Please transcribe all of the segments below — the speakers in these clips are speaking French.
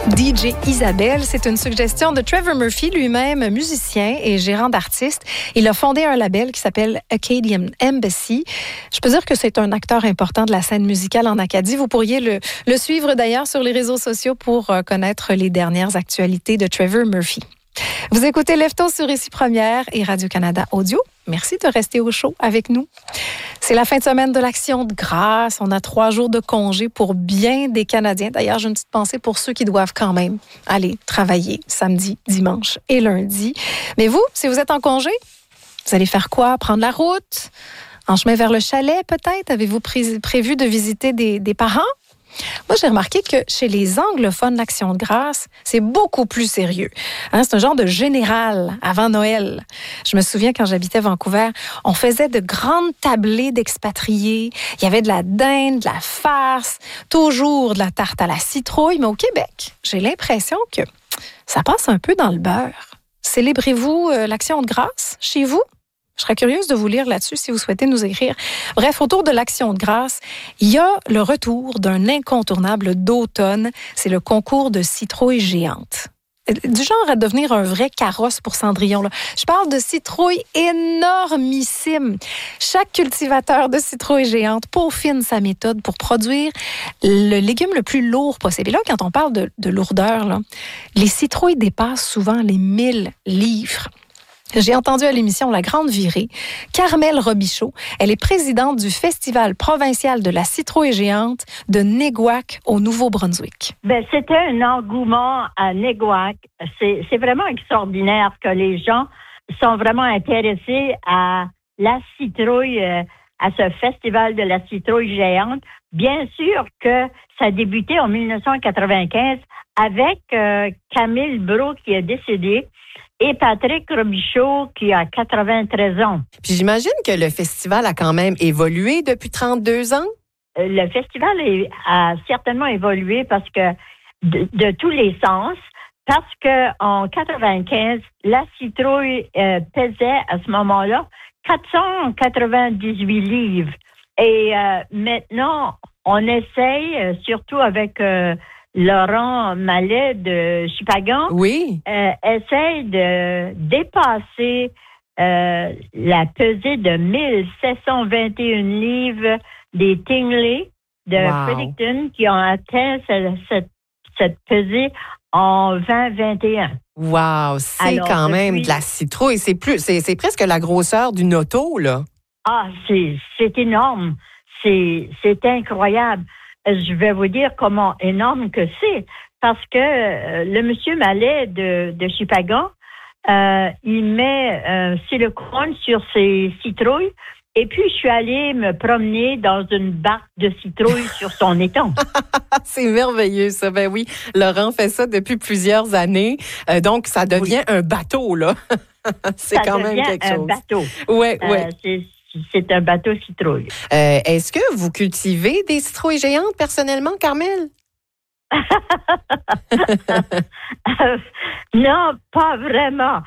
DJ Isabelle, c'est une suggestion de Trevor Murphy, lui-même musicien et gérant d'artistes. Il a fondé un label qui s'appelle Acadian Embassy. Je peux dire que c'est un acteur important de la scène musicale en Acadie. Vous pourriez le suivre d'ailleurs sur les réseaux sociaux pour connaître les dernières actualités de Trevor Murphy. Vous écoutez Lève-Tôt sur Ici Première et Radio-Canada Audio. Merci de rester au chaud avec nous. C'est la fin de semaine de l'Action de grâce. On a 3 jours de congé pour bien des Canadiens. D'ailleurs, j'ai une petite pensée pour ceux qui doivent quand même aller travailler samedi, dimanche et lundi. Mais vous, si vous êtes en congé, vous allez faire quoi? Prendre la route? En chemin vers le chalet, peut-être? Avez-vous prévu de visiter des parents? Moi, j'ai remarqué que chez les anglophones, l'Action de grâce, c'est beaucoup plus sérieux. C'est un genre de général avant Noël. Je me souviens, quand j'habitais Vancouver, on faisait de grandes tablées d'expatriés. Il y avait de la dinde, de la farce, toujours de la tarte à la citrouille. Mais au Québec, j'ai l'impression que ça passe un peu dans le beurre. Célébrez-vous l'Action de grâce chez vous? Je serais curieuse de vous lire là-dessus si vous souhaitez nous écrire. Bref, autour de l'Action de grâce, il y a le retour d'un incontournable d'automne. C'est le concours de citrouilles géantes. Du genre à devenir un vrai carrosse pour Cendrillon, là. Je parle de citrouilles énormissimes. Chaque cultivateur de citrouilles géantes peaufine sa méthode pour produire le légume le plus lourd possible. Et là, quand on parle de lourdeur, là, les citrouilles dépassent souvent les 1000 livres. J'ai entendu à l'émission La Grande Virée, Carmel Robichaud. Elle est présidente du Festival provincial de la citrouille géante de Néguac au Nouveau-Brunswick. C'était un engouement à Néguac. C'est vraiment extraordinaire que les gens sont vraiment intéressés à la citrouille, à ce Festival de la citrouille géante. Bien sûr que ça a débuté en 1995 avec Camille Brault qui est décédé. Et Patrick Robichaud, qui a 93 ans. Puis j'imagine que le festival a quand même évolué depuis 32 ans? Le festival a certainement évolué parce que de tous les sens, parce que en 95, la citrouille pesait à ce moment-là 498 livres. Et maintenant, on essaye, surtout avec Laurent Mallet de Chupagan, oui, essaye de dépasser la pesée de 1721 livres des Tingley de Fredericton qui ont atteint cette pesée en 2021. Wow, c'est quand même de la citrouille. C'est presque la grosseur d'une auto, là. Ah, c'est énorme. C'est incroyable. Je vais vous dire comment énorme que c'est, parce que le monsieur Mallet de Chupagan, il met silicone sur ses citrouilles, et puis je suis allée me promener dans une barque de citrouilles sur son étang. C'est merveilleux, ça. Ben oui, Laurent fait ça depuis plusieurs années, donc ça devient un bateau, là. C'est quand même quelque chose. Ça devient un bateau. Oui. C'est un bateau citrouille. Est-ce que vous cultivez des citrouilles géantes personnellement, Carmel? Non, pas vraiment.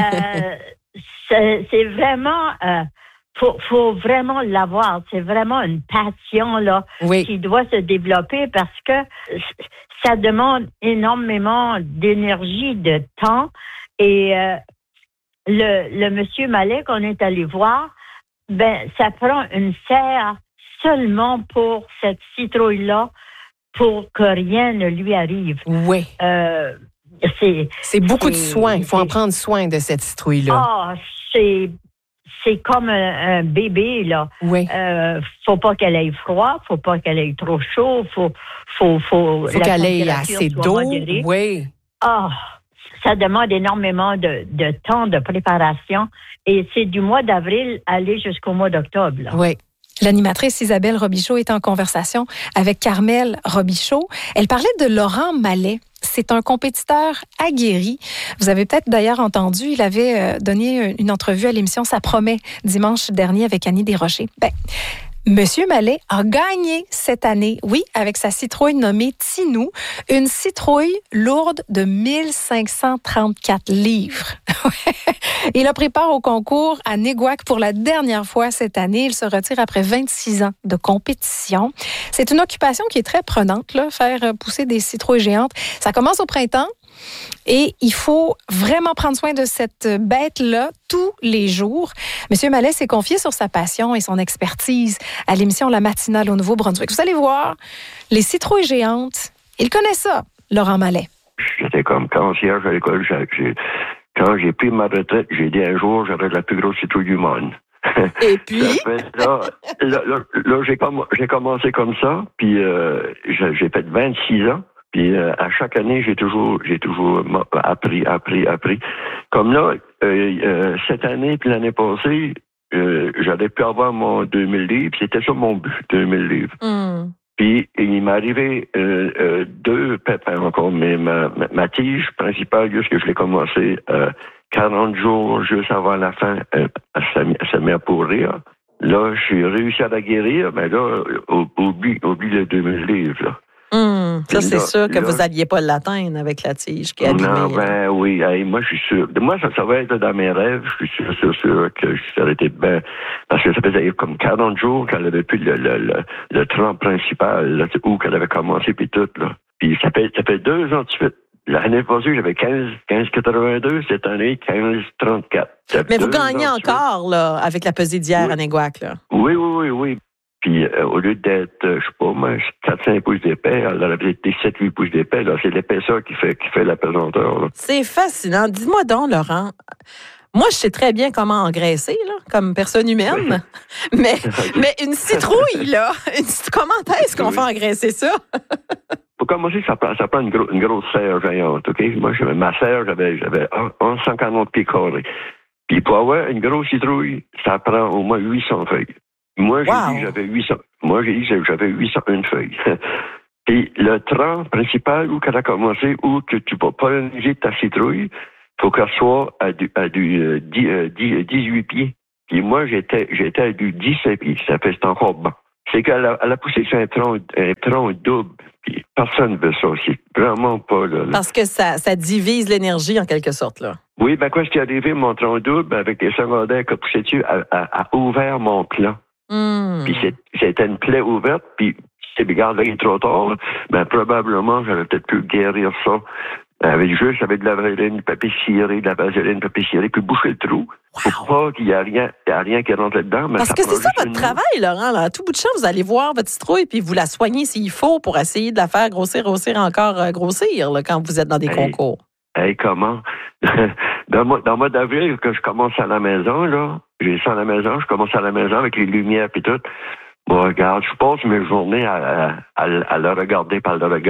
C'est vraiment... faut vraiment l'avoir. C'est vraiment une passion là qui doit se développer parce que ça demande énormément d'énergie, de temps. Et le monsieur Mallet qu'on est allé voir, ça prend une serre seulement pour cette citrouille-là pour que rien ne lui arrive. Oui. C'est beaucoup de soin. Il faut en prendre soin de cette citrouille-là. Ah, c'est comme un bébé, là. Oui. Faut pas qu'elle ait froid, faut pas qu'elle ait trop chaud, faut qu'elle ait assez d'eau. Modérée. Oui. Ah, ça demande énormément de temps de préparation et c'est du mois d'avril aller jusqu'au mois d'octobre. Là. Oui. L'animatrice Isabelle Robichaud est en conversation avec Carmel Robichaud. Elle parlait de Laurent Mallet. C'est un compétiteur aguerri. Vous avez peut-être d'ailleurs entendu, il avait donné une entrevue à l'émission Ça promet dimanche dernier avec Annie Desrochers. Monsieur Mallet a gagné cette année, oui, avec sa citrouille nommée Tinou, une citrouille lourde de 1534 livres. Il a pris part au concours à Néguac pour la dernière fois cette année. Il se retire après 26 ans de compétition. C'est une occupation qui est très prenante, là, faire pousser des citrouilles géantes. Ça commence au printemps. Et il faut vraiment prendre soin de cette bête-là tous les jours. Monsieur Mallet s'est confié sur sa passion et son expertise à l'émission La Matinale au Nouveau-Brunswick. Vous allez voir, les citrouilles géantes, il connaît ça, Laurent Mallet. J'étais comme concierge à l'école. Quand j'ai pris ma retraite, j'ai dit un jour, j'aurai la plus grosse citrouille du monde. Et puis? Là, j'ai commencé comme ça, puis j'ai fait 26 ans. Puis à chaque année, j'ai toujours appris. Comme là, cette année puis l'année passée, j'aurais pu avoir mon 2000 livres. C'était ça mon but, 2000 livres. Mm. Puis il m'est arrivé 2 pépins encore, mais ma tige principale, juste que je l'ai commencé 40 jours juste avant la fin, elle s'est mise à pourrir. Là, j'ai réussi à la guérir, mais là, oublie le 2000 livres, là. Ça, c'est sûr que vous n'alliez pas l'atteindre avec la tige qui est abîmée. Non, oui. Hey, moi, je suis sûr. Moi, ça va être dans mes rêves. Je suis sûr que ça aurait été bien. Parce que ça faisait comme 40 jours qu'elle avait plus le tronc principal, là, où qu'elle avait commencé, puis tout, là. Puis ça fait 2 ans de suite. L'année passée, j'avais 15,82. Cette année, 15,34. Mais vous gagnez encore, là, avec la pesée d'hier à Néguac, là. Oui. Puis, au lieu d'être, je sais pas, moi, 4-5 pouces d'épais, elle aurait peut-être été 7-8 pouces d'épais, là. C'est l'épaisseur qui fait la pesanteur, là. C'est fascinant. Dis-moi donc, Laurent. Moi, je sais très bien comment engraisser, là, comme personne humaine. mais une citrouille, là, comment est-ce qu'on fait engraisser ça? Pour commencer, ça prend une grosse serre géante, OK? Moi, ma serre, j'avais 140 pieds carrés. Puis, pour avoir une grosse citrouille, ça prend au moins 800 feuilles. Moi, j'ai dit que j'avais 801 feuilles. Et le tronc principal où qu'elle a commencé, où que tu vas polliniser ta citrouille, faut qu'elle soit à du 18 pieds. Et moi, j'étais à du 17 pieds. Ça fait, c'est encore bon. C'est qu'elle a poussé sur un tronc double. Puis personne ne veut ça. C'est vraiment pas, là. Parce que ça divise l'énergie, en quelque sorte, là. Oui, quand je suis arrivé, mon tronc double, avec les secondaires qui a poussé dessus, a ouvert mon plan. Puis c'était une plaie ouverte, puis si regarde, là, il est trop tard, ben probablement j'aurais peut-être pu guérir ça avec de la vaseline, du papier ciré, puis boucher le trou. Pour pas qu'il y ait rien qui rentre là-dedans. Parce que c'est ça votre travail, Laurent. Là. À tout bout de champ, vous allez voir votre citrouille, puis vous la soignez s'il faut pour essayer de la faire grossir là, quand vous êtes dans des concours. Comment? Dans le mois d'avril, que je commence à la maison, là, je commence à la maison avec les lumières et tout. Bon, regarde, je passe mes journées à le regarder.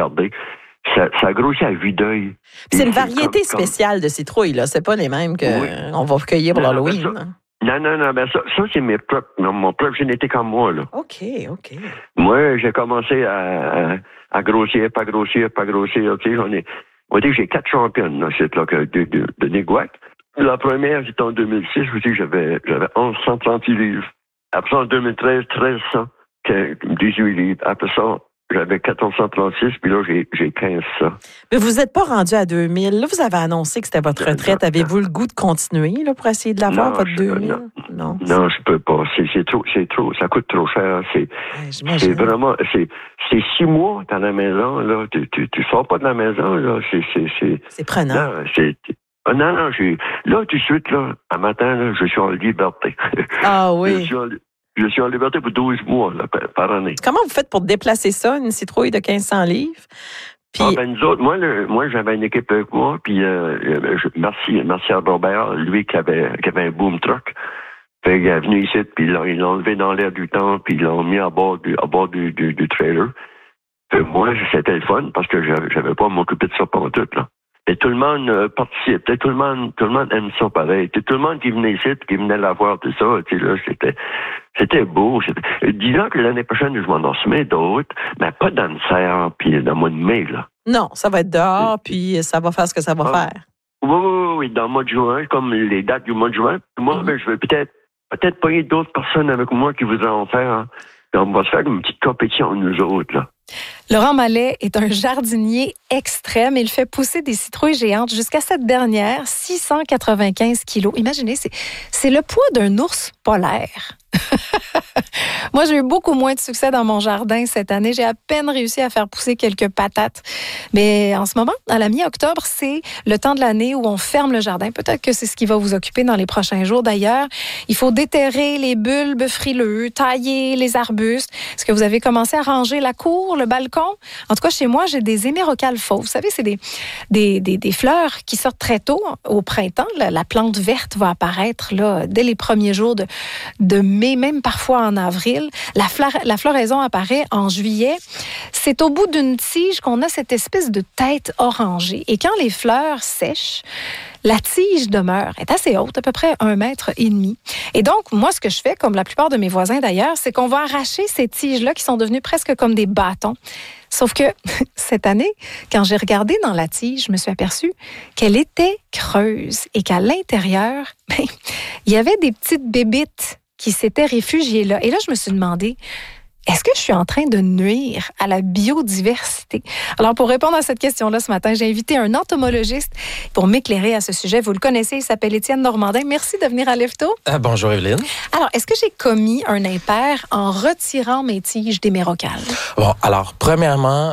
Ça grossit à vue d'œil. C'est une variété spéciale de citrouilles, là. C'est pas les mêmes qu'on va cueillir pour l'Halloween. Non, ça c'est mon propre génétique en moi, là. OK. Moi, j'ai commencé à grossir, pas grossir, tu sais, on va dire que j'ai 4 championnes, là, de Néguac. La première, c'était en 2006, je vous dis, j'avais 1138 livres. Après ça, en 2013, 1300, 18 livres. Après ça, j'avais 1436, puis là, j'ai 1500. Mais vous n'êtes pas rendu à 2000. Là, vous avez annoncé que c'était votre retraite. Avez-vous le goût de continuer, là, pour essayer de l'avoir, votre 2000? Non, je peux pas. C'est trop, ça coûte trop cher. C'est vraiment, c'est 6 mois dans la maison, là. Tu sors pas de la maison, là. C'est prenant. Non, là, tout de suite, là, un matin, là, je suis en liberté. Ah oui. Je suis en liberté pour 12 mois, là, par année. Comment vous faites pour déplacer ça, une citrouille de 1500 livres? Puis... nous autres, moi, j'avais une équipe avec moi, puis merci à Robert, lui qui avait un boom truck. Fait qu'il est venu ici, puis ils l'ont enlevé dans l'air du temps, puis ils l'ont mis à bord du trailer. Fait moi, c'était le fun, parce que j'avais pas à m'occuper de ça pendant tout, là. Et tout le monde participe. Tout le monde aime ça pareil. Tout le monde qui venait ici, qui venait la voir, tout ça, là, c'était beau. Disons que l'année prochaine, je m'en en d'autres, mais pas dans le serre, puis dans le mois de mai, là. Non, ça va être dehors, puis ça va faire ce que ça va faire. Oui, dans le mois de juin, comme les dates du mois de juin. Moi, je vais peut-être pas y d'autres personnes avec moi qui voudront faire. Hein. Puis on va se faire une petite compétition, nous autres, là. Laurent Mallet est un jardinier extrême. Il fait pousser des citrouilles géantes jusqu'à cette dernière, 695 kilos. Imaginez, c'est le poids d'un ours polaire. Moi, j'ai eu beaucoup moins de succès dans mon jardin cette année. J'ai à peine réussi à faire pousser quelques patates. Mais en ce moment, à la mi-octobre, c'est le temps de l'année où on ferme le jardin. Peut-être que c'est ce qui va vous occuper dans les prochains jours. D'ailleurs, il faut déterrer les bulbes frileux, tailler les arbustes. Est-ce que vous avez commencé à ranger la cour, le balcon? En tout cas, chez moi, j'ai des hémérocales fauves. Vous savez, c'est des fleurs qui sortent très tôt au printemps. La plante verte va apparaître là, dès les premiers jours de mai, même parfois en avril. La floraison apparaît en juillet. C'est au bout d'une tige qu'on a cette espèce de tête orangée. Et quand les fleurs sèchent, la tige demeure, est assez haute, à peu près 1,5 mètre. Et donc, moi, ce que je fais, comme la plupart de mes voisins d'ailleurs, c'est qu'on va arracher ces tiges-là qui sont devenues presque comme des bâtons. Sauf que cette année, quand j'ai regardé dans la tige, je me suis aperçue qu'elle était creuse et qu'à l'intérieur, il y avait des petites bébites qui s'étaient réfugiées là. Et là, je me suis demandé, est-ce que je suis en train de nuire à la biodiversité? Alors, pour répondre à cette question-là ce matin, j'ai invité un entomologiste pour m'éclairer à ce sujet. Vous le connaissez, il s'appelle Étienne Normandin. Merci de venir à Lève-Tôt. Bonjour, Evelyne. Alors, est-ce que j'ai commis un impair en retirant mes tiges d'hémérocales? Bon, alors, premièrement,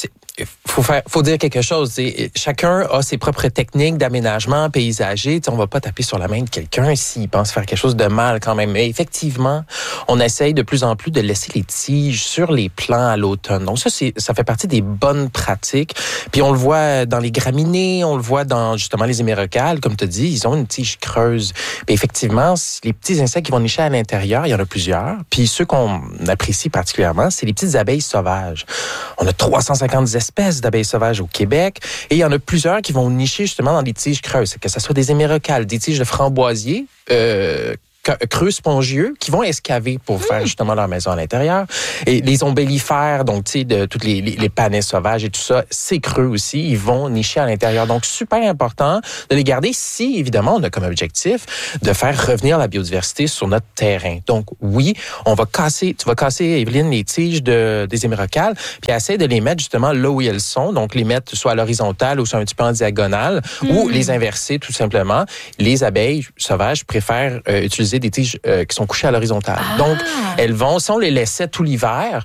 faut dire quelque chose. Chacun a ses propres techniques d'aménagement paysager. On va pas taper sur la main de quelqu'un s'il pense faire quelque chose de mal quand même. Mais effectivement, on essaye de plus en plus de laisser les tiges sur les plants à l'automne. Donc ça fait partie des bonnes pratiques. Puis on le voit dans les graminées, on le voit dans justement les hémérocales. Comme tu dis, ils ont une tige creuse. Puis effectivement, les petits insectes qui vont nicher à l'intérieur, il y en a plusieurs. Puis ceux qu'on apprécie particulièrement, c'est les petites abeilles sauvages. On a 350 espèces d'abeilles sauvages au Québec et il y en a plusieurs qui vont nicher justement dans des tiges creuses, que ce soit des hémérocales, des tiges de framboisier, creux spongieux qui vont excaver pour faire justement leur maison à l'intérieur. Et les ombellifères, donc tu sais, de toutes les panais sauvages et tout ça, c'est creux aussi, ils vont nicher à l'intérieur. Donc super important de les garder si évidemment on a comme objectif de faire revenir la biodiversité sur notre terrain. Donc oui, tu vas casser Evelyne les tiges des hémérocales, puis essayer de les mettre justement là où elles sont, donc les mettre soit à l'horizontale ou soit un petit peu en diagonale ou les inverser tout simplement. Les abeilles sauvages préfèrent utiliser des tiges qui sont couchées à l'horizontale. Donc, elles vont, si on les laissait tout l'hiver,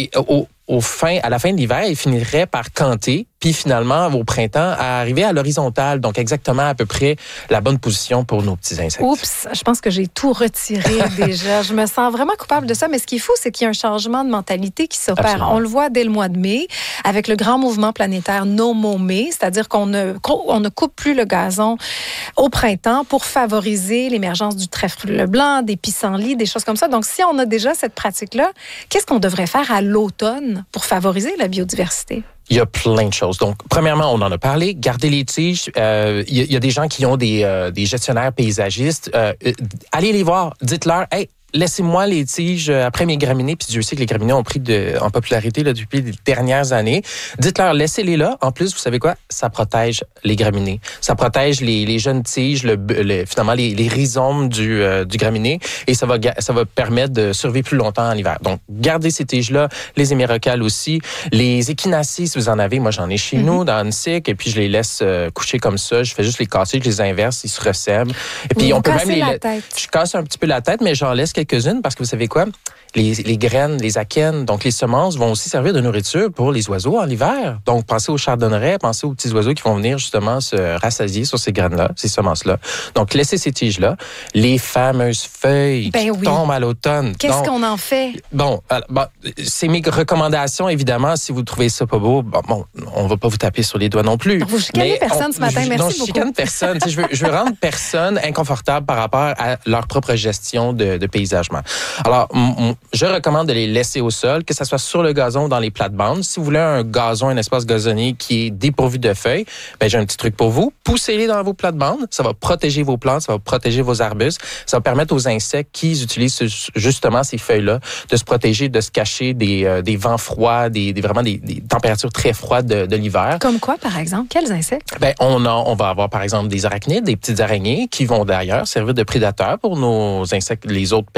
à la fin de l'hiver, elles finiraient par canter, puis finalement, au printemps, à arriver à l'horizontale. Donc, exactement à peu près la bonne position pour nos petits insectes. Oups, je pense que j'ai tout retiré déjà. Je me sens vraiment coupable de ça, mais ce qu'il faut, c'est qu'il y ait un changement de mentalité qui s'opère. Absolument. On le voit dès le mois de mai, avec le grand mouvement planétaire No More May, c'est-à-dire qu'on ne coupe plus le gazon au printemps pour favoriser l'émergence du trèfle blanc, des pissenlits, des choses comme ça. Donc, si on a déjà cette pratique-là, qu'est-ce qu'on devrait faire à l'automne pour favoriser la biodiversité? Il y a plein de choses. Donc, premièrement, on en a parlé, garder les tiges. Il y a des gens qui ont des gestionnaires paysagistes. Allez les voir, dites-leur, hey, laissez-moi les tiges après mes graminées, puis Dieu sait que les graminées ont pris en popularité là, depuis les dernières années. Dites-leur, laissez-les là. En plus, vous savez quoi? Ça protège les graminées. Ça protège les jeunes tiges, finalement les rhizomes du graminé, et ça va permettre de survivre plus longtemps en hiver. Donc, gardez ces tiges-là, les hémérocales aussi. Les échinacies, si vous en avez, moi j'en ai chez nous, dans Annecy, et puis je les laisse coucher comme ça. Je fais juste les casser, je les inverse, ils se resserrent. Et puis, on peut même je casse un petit peu la tête, mais j'en laisse quelques-unes parce que vous savez quoi? Les graines, les akènes, donc les semences vont aussi servir de nourriture pour les oiseaux en hiver. Donc, pensez aux chardonnerets, pensez aux petits oiseaux qui vont venir justement se rassasier sur ces graines-là, ces semences-là. Donc, laissez ces tiges-là. Les fameuses feuilles qui tombent à l'automne. Qu'est-ce qu'on en fait? Bon, c'est mes recommandations, évidemment. Si vous trouvez ça pas beau, on va pas vous taper sur les doigts non plus. Vous chicanez personne ce matin, merci beaucoup. Je chicane personne. Je veux rendre personne inconfortable par rapport à leur propre gestion de paysagement. Alors, je recommande de les laisser au sol, que ça soit sur le gazon ou dans les plates-bandes. Si vous voulez un espace gazonnier qui est dépourvu de feuilles, j'ai un petit truc pour vous. Poussez-les dans vos plates-bandes. Ça va protéger vos plantes, ça va protéger vos arbustes. Ça va permettre aux insectes qui utilisent justement ces feuilles-là de se protéger, de se cacher des vents froids, des températures très froides de l'hiver. Comme quoi, par exemple? Quels insectes? On va avoir, par exemple, des arachnides, des petites araignées qui vont d'ailleurs servir de prédateurs pour nos insectes, les autres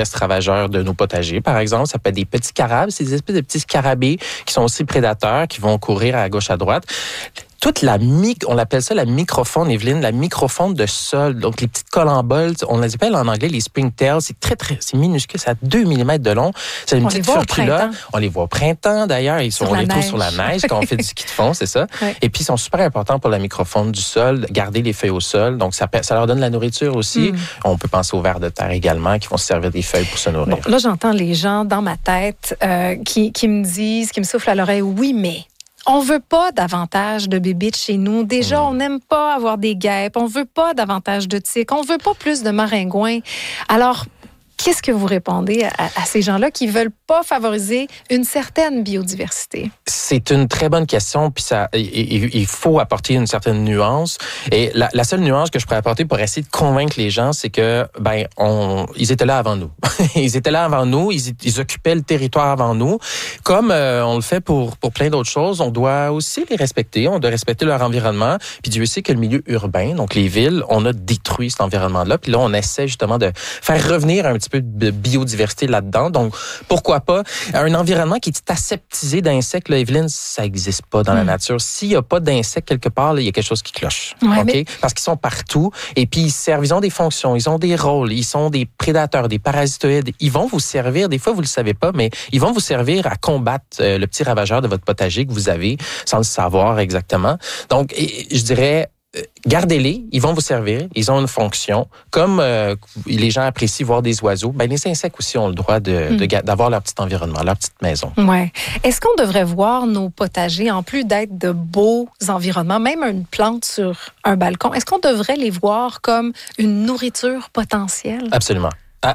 pestes ravageurs de nos potagers, par exemple. Ça peut être des petits carabes, c'est des espèces de petits scarabées qui sont aussi prédateurs, qui vont courir à gauche, à droite. Toute on appelle ça la microfaune, Evelyne, la microfaune de sol. Donc, les petites colamboles, on les appelle en anglais les springtails. C'est minuscule, c'est à 2 mm de long. C'est une petite furcule-là. On les voit au printemps, d'ailleurs. On les trouve sur la neige quand on fait du ski de fond, c'est ça. Ouais. Et puis, ils sont super importants pour la microfaune du sol, garder les feuilles au sol. Donc, ça leur donne de la nourriture aussi. On peut penser aux vers de terre également, qui vont se servir des feuilles pour se nourrir. Bon, là, j'entends les gens dans ma tête qui me disent, qui me soufflent à l'oreille, oui, mais on veut pas davantage de bébites chez nous. Déjà, on n'aime pas avoir des guêpes. On veut pas davantage de tiques. On veut pas plus de maringouins. Alors, qu'est-ce que vous répondez à ces gens-là qui veulent pas favoriser une certaine biodiversité? C'est une très bonne question, puis il faut apporter une certaine nuance. Et la seule nuance que je pourrais apporter pour essayer de convaincre les gens, c'est que ils étaient là avant nous. Ils étaient là avant nous, ils occupaient le territoire avant nous. Comme on le fait pour plein d'autres choses, on doit aussi les respecter. On doit respecter leur environnement. Puis Dieu sait que le milieu urbain, donc les villes, on a détruit cet environnement-là. Puis là, on essaie justement de faire revenir un petit peu de biodiversité là-dedans. Donc, pourquoi pas? Un environnement qui est aseptisé d'insectes, là, Evelyne, ça n'existe pas dans la nature. S'il n'y a pas d'insectes quelque part, là, il y a quelque chose qui cloche. Ouais, okay? Mais... Parce qu'ils sont partout. Et puis, ils ont des fonctions, ils ont des rôles, ils sont des prédateurs, des parasitoïdes. Ils vont vous servir, des fois, vous ne le savez pas, mais ils vont vous servir à combattre le petit ravageur de votre potager que vous avez sans le savoir exactement. Donc, je dirais... Gardez-les, ils vont vous servir, ils ont une fonction. Comme les gens apprécient voir des oiseaux, les insectes aussi ont le droit d'avoir leur petit environnement, leur petite maison. Ouais. Est-ce qu'on devrait voir nos potagers, en plus d'être de beaux environnements, même une plante sur un balcon, est-ce qu'on devrait les voir comme une nourriture potentielle? Absolument.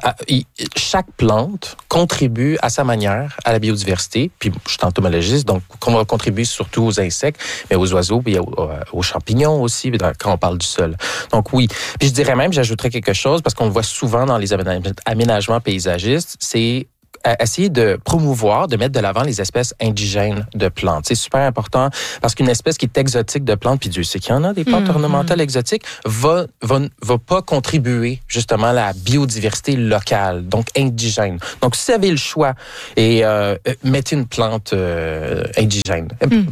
Chaque plante contribue à sa manière à la biodiversité. Puis, je suis entomologiste, donc on va contribuer surtout aux insectes, mais aux oiseaux, puis aux champignons aussi, quand on parle du sol. Donc, oui. Puis, je dirais même, j'ajouterais quelque chose, parce qu'on le voit souvent dans les aménagements paysagistes, c'est essayer de promouvoir, de mettre de l'avant les espèces indigènes de plantes. C'est super important parce qu'une espèce qui est exotique de plantes, puis Dieu sait qu'il y en a des plantes ornementales exotiques, va pas contribuer justement à la biodiversité locale, donc indigène. Donc, si vous avez le choix, et mettez une plante indigène.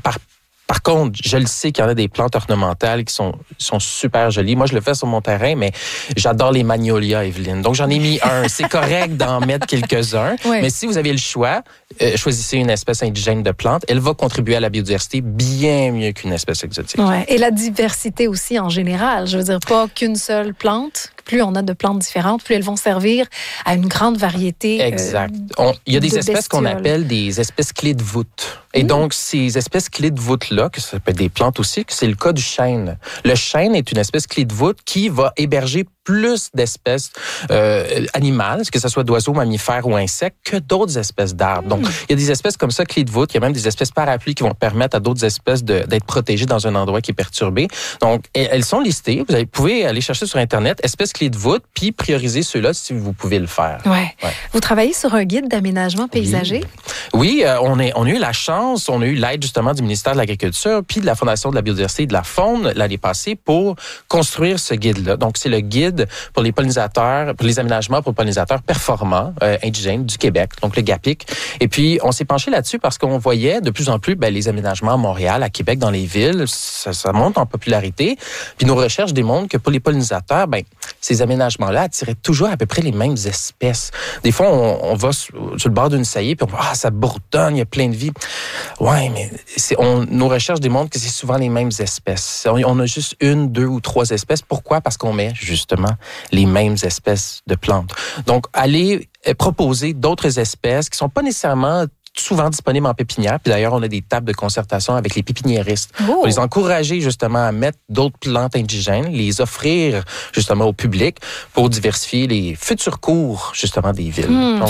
Par contre, je le sais qu'il y en a des plantes ornementales qui sont super jolies. Moi, je le fais sur mon terrain, mais j'adore les magnolias, Evelyne. Donc, j'en ai mis un. C'est correct d'en mettre quelques-uns. Oui. Mais si vous avez le choix, choisissez une espèce indigène de plante. Elle va contribuer à la biodiversité bien mieux qu'une espèce exotique. Ouais. Et la diversité aussi en général. Je veux dire, pas qu'une seule plante. Plus on a de plantes différentes, plus elles vont servir à une grande variété. Exact. Il y a des espèces qu'on appelle des espèces clés de voûte. Et donc, ces espèces clés de voûte-là, que ça peut être des plantes aussi, que c'est le cas du chêne. Le chêne est une espèce clé de voûte qui va héberger plus d'espèces animales, que ce soit d'oiseaux, mammifères ou insectes, que d'autres espèces d'arbres. Donc, il y a des espèces comme ça, clés de voûte. Il y a même des espèces parapluies qui vont permettre à d'autres espèces d'être protégées dans un endroit qui est perturbé. Donc, elles sont listées. Vous pouvez aller chercher sur Internet, espèces clés de voûte, puis prioriser ceux-là si vous pouvez le faire. Ouais. Vous travaillez sur un guide d'aménagement paysager? Oui, on a eu la chance, on a eu l'aide justement du ministère de l'Agriculture puis de la Fondation de la biodiversité et de la faune l'année passée pour construire ce guide-là. Donc, c'est le guide pour les pollinisateurs, pour les aménagements pour pollinisateurs performants indigènes du Québec, donc le GAPIC. Et puis, on s'est penché là-dessus parce qu'on voyait de plus en plus les aménagements à Montréal, à Québec, dans les villes, ça monte en popularité. Puis nos recherches démontrent que pour les pollinisateurs, ces aménagements-là attiraient toujours à peu près les mêmes espèces. Des fois, on va sur le bord d'une saillie, puis on voit, ça bourdonne, il y a plein de vie. Ouais, mais nos recherches démontrent que c'est souvent les mêmes espèces. On a juste 1, 2 ou 3 espèces. Pourquoi? Parce qu'on met justement les mêmes espèces de plantes. Donc, allez proposer d'autres espèces qui sont pas nécessairement souvent disponibles en pépinière. Puis d'ailleurs, on a des tables de concertation avec les pépiniéristes pour les encourager justement à mettre d'autres plantes indigènes, les offrir justement au public pour diversifier les futurs cours justement des villes. Donc,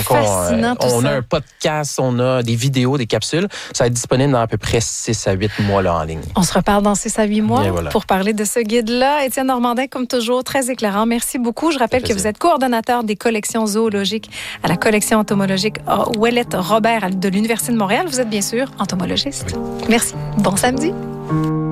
on a un podcast, on a des vidéos, des capsules. Ça va être disponible dans à peu près 6 à 8 mois là, en ligne. On se reparle dans 6 à 8 mois pour parler de ce guide-là. Étienne Normandin, comme toujours, très éclairant. Merci beaucoup. Je rappelle que vous êtes coordonnateur des collections zoologiques à la collection entomologique Ouellette Robert de l'Université de Montréal. Vous êtes bien sûr entomologiste. Merci. Bon samedi.